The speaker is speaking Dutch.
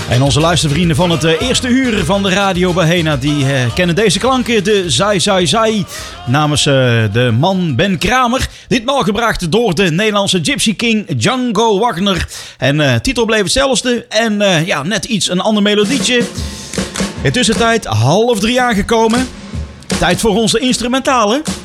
En onze luistervrienden van het eerste uur van de Radio Bahena, die kennen deze klanken, de Zai Zai Zai, namens de man Ben Kramer. Ditmaal gebracht door de Nederlandse Gypsy King Django Wagner. En titel bleef hetzelfde en net iets een ander melodietje. In tussentijd 2:30 aangekomen. Tijd voor onze instrumentale.